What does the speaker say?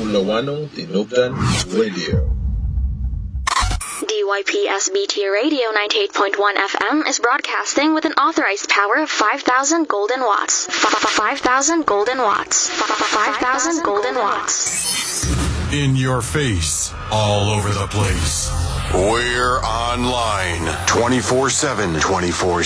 Lawanong Tinubdan Radio. DYPSBT Radio 98.1 FM is broadcasting with an authorized power of 5,000 golden watts. 5,000 golden watts. 5,000 golden watts. In your face, all over the place. We're online 24/7. 24/7.